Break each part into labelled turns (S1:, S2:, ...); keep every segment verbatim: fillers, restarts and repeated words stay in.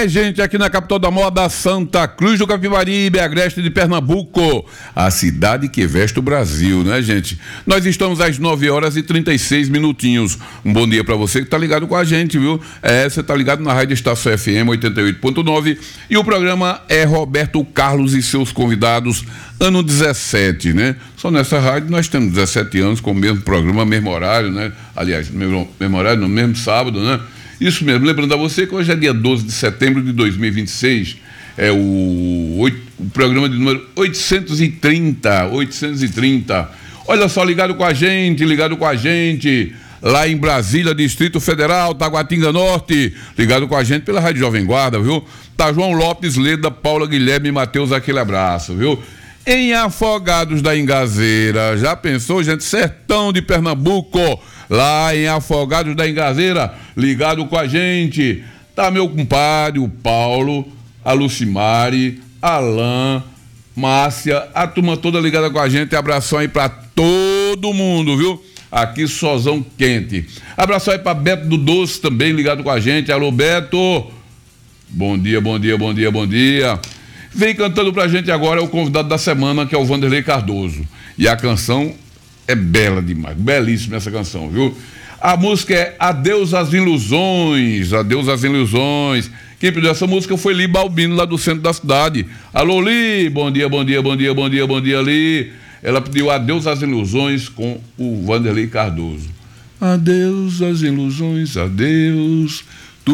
S1: É, gente, aqui na capital da moda, Santa Cruz do Capibaribe, Agreste de Pernambuco, a cidade que veste o Brasil, né, gente? Nós estamos às nove horas e trinta e seis minutinhos. Um bom dia pra você que tá ligado com a gente, viu? É, você tá ligado na Rádio Estação F M oitenta e oito ponto nove e o programa é Roberto Carlos e seus convidados, ano dezessete, né? Só nessa rádio nós temos dezessete anos com o mesmo programa, mesmo horário, né? Aliás, mesmo, mesmo horário, no mesmo sábado, né? Isso mesmo, lembrando a você que hoje é dia doze de setembro de dois mil e vinte e seis, é o, oito, o programa de número oitocentos e trinta, oitocentos e trinta. Olha só, ligado com a gente, ligado com a gente, lá em Brasília, Distrito Federal, Taguatinga Norte, ligado com a gente pela Rádio Jovem Guarda, viu? Tá João Lopes, Leda, Paula, Guilherme e Matheus, aquele abraço, viu? Em Afogados da Ingazeira, já pensou, gente? Sertão de Pernambuco, lá em Afogados da Ingazeira, ligado com a gente, tá meu compadre, o Paulo, a Lucimari, Alain, Márcia, a turma toda ligada com a gente, abração aí pra todo mundo, viu? Aqui sozão quente. Abração aí pra Beto do Doce também, ligado com a gente, alô Beto, bom dia, bom dia, bom dia, bom dia. Vem cantando pra gente agora o convidado da semana, que é o Vanderlei Cardoso. E a canção é bela demais, belíssima essa canção, viu? A música é Adeus às Ilusões, Adeus às Ilusões. Quem pediu essa música foi Li Balbino, lá do centro da cidade. Alô, Li, bom dia, bom dia, bom dia, bom dia, bom dia, Li. Ela pediu Adeus às Ilusões com o Vanderlei Cardoso. Adeus às ilusões, adeus,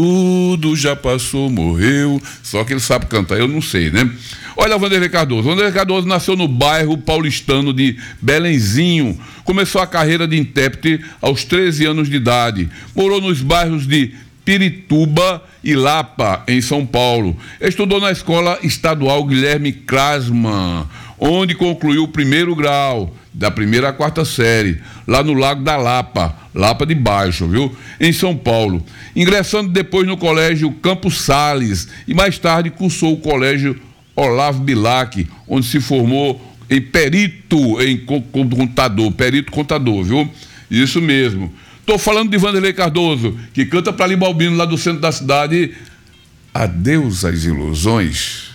S1: tudo já passou, morreu. Só que ele sabe cantar, eu não sei, né? Olha o Vanderlei Cardoso. Vanderlei Cardoso nasceu no bairro paulistano de Belenzinho. Começou a carreira de intérprete aos treze anos de idade. Morou nos bairros de Pirituba e Lapa, em São Paulo. Estudou na Escola Estadual Guilherme Krasman, onde concluiu o primeiro grau, da primeira à quarta série, lá no Lago da Lapa, Lapa de Baixo, viu? Em São Paulo. Ingressando depois no Colégio Campos Sales e mais tarde cursou o Colégio Olavo Bilac, onde se formou em perito em contador, perito contador, viu? Isso mesmo. Tô falando de Vanderlei Cardoso, que canta para Li Balbino, lá do centro da cidade, Adeus às Ilusões.